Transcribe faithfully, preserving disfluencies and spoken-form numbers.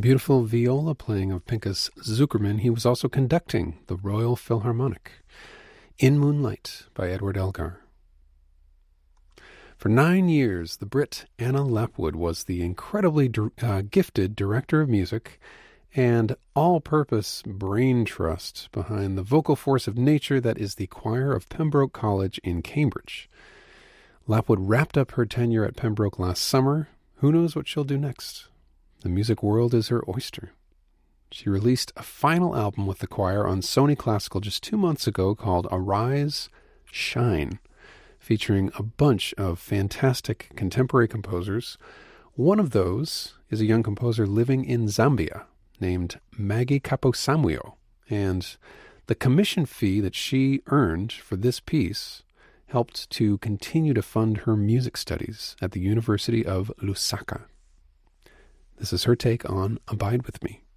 beautiful viola playing of Pinchas Zukerman, he was also conducting the Royal Philharmonic. In Moonlight by Edward Elgar. For nine years, the Brit Anna Lepwood was the incredibly uh, gifted director of music and all-purpose brain trust behind the vocal force of nature that is the choir of Pembroke College in Cambridge. Lepwood wrapped up her tenure at Pembroke last summer. Who knows what she'll do next? The music world is her oyster. She released a final album with the choir on Sony Classical just two months ago called Arise, Shine, featuring a bunch of fantastic contemporary composers. One of those is a young composer living in Zambia named Maggie Kaposamwio, and the commission fee that she earned for this piece helped to continue to fund her music studies at the University of Lusaka. This is her take on Abide With Me.